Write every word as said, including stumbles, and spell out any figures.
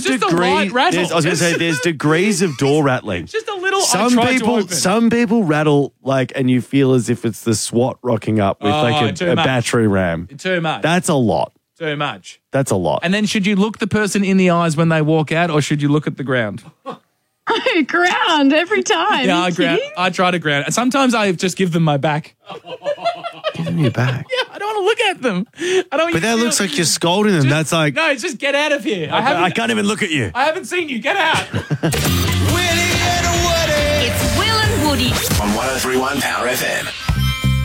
it's just degree- a light rattle. there's- I was going to say there's degrees of door rattling. Just a little. I Some tried to people, open. some people rattle like, and you feel as if it's the SWAT rocking up with Oh, like too a, a much. battery ram. Too much. That's a lot. Too much. That's a lot. And then should you look the person in the eyes when they walk out, or should you look at the ground? Ground every time. Yeah, Are I you ground. kidding? I try to ground. And sometimes I just give them my back. Give them your back. Yeah, I don't want to look at them. I don't. But that looks like you're scolding them. That's like, No, just get out of here. I I, haven't. can't even look at you. I haven't seen you. Get out. Willie and Woody. It's Will and Woody. On one oh three point one Power F M.